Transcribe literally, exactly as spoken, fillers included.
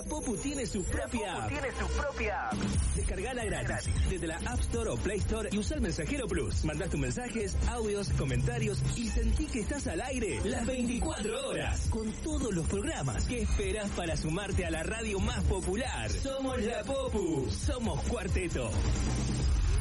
Popu tiene su propia app. Tiene su propia app. Descargala gratis desde la App Store o Play Store y usa el Mensajero Plus. Mandá tus mensajes, audios, comentarios y sentí que estás al aire las veinticuatro horas con todos los programas. ¿Qué esperas para sumarte a la radio más popular? Somos la Popu. Somos Cuarteto.